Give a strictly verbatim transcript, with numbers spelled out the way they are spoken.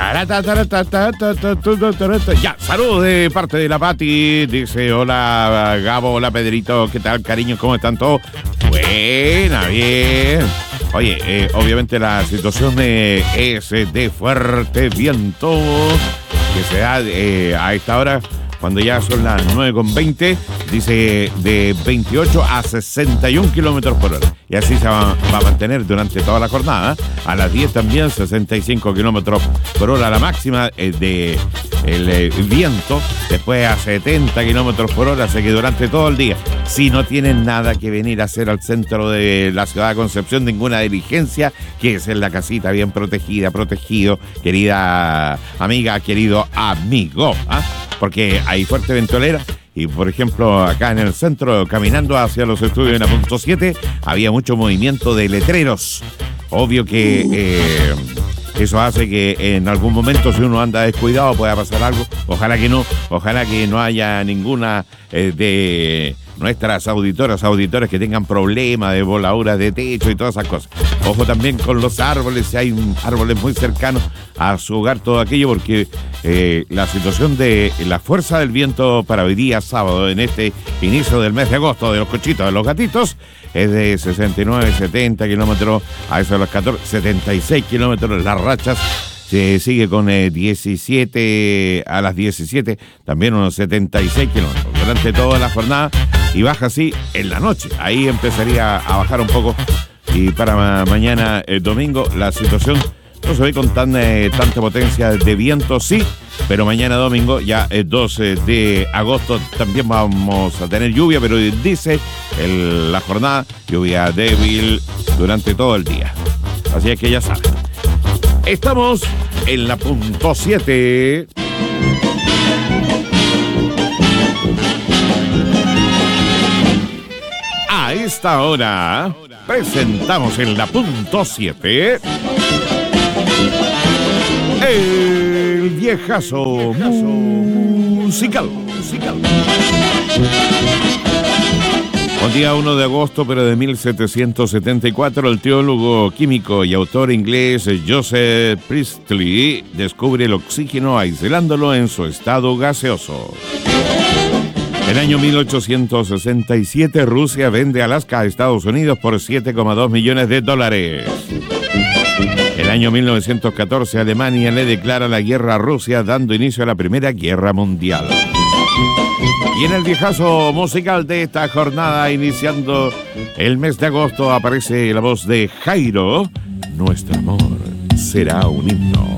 Ya, saludos de parte de la Pati. Dice, hola Gabo, hola Pedrito, ¿qué tal, cariño? ¿Cómo están todos? Buena, bien. Oye, eh, obviamente la situación eh, es de fuerte viento que se da eh, a esta hora, cuando ya son las nueve con veinte, dice de veintiocho a sesenta y un kilómetros por hora. Y así se va, va a mantener durante toda la jornada. A las diez también, sesenta y cinco kilómetros por hora la máxima eh, de el eh, viento. Después a setenta kilómetros por hora, así que durante todo el día, si no tienen nada que venir a hacer al centro de la ciudad de Concepción, ninguna diligencia, que es en la casita bien protegida, protegido, querida amiga, querido amigo, ¿ah? Porque hay fuerte ventolera. Y por ejemplo, acá en el centro, caminando hacia los estudios en la punto siete, había mucho movimiento de letreros. Obvio que eh, eso hace que en algún momento, si uno anda descuidado, pueda pasar algo. Ojalá que no, ojalá que no haya ninguna eh, de nuestras auditoras, auditores que tengan problemas de voladuras de techo y todas esas cosas. Ojo también con los árboles, si hay árboles muy cercanos a su hogar, todo aquello, porque eh, la situación de la fuerza del viento para hoy día sábado, en este inicio del mes de agosto, de los cochitos, de los gatitos, es de sesenta y nueve, setenta kilómetros, a eso de los catorce, setenta y seis kilómetros, las rachas. Se sigue con eh, diecisiete a las diecisiete, también unos setenta y seis kilómetros durante toda la jornada, y baja así en la noche. Ahí empezaría a bajar un poco, y para ma- mañana el domingo la situación no se ve con tan, eh, tanta potencia de viento, sí, pero mañana domingo, ya el doce de agosto, también vamos a tener lluvia, pero dice el, la jornada, lluvia débil durante todo el día. Así es que ya saben. Estamos en la punto siete. A esta hora presentamos en la punto siete el viejazo musical. musical. Un día uno de agosto, pero de mil setecientos setenta y cuatro, el teólogo, químico y autor inglés Joseph Priestley descubre el oxígeno aislándolo en su estado gaseoso. En el año mil ochocientos sesenta y siete, Rusia vende Alaska a Estados Unidos por siete coma dos millones de dólares. En el año mil novecientos catorce, Alemania le declara la guerra a Rusia, dando inicio a la Primera Guerra Mundial. Y en el viejazo musical de esta jornada, iniciando el mes de agosto, aparece la voz de Jairo. Nuestro amor será un himno.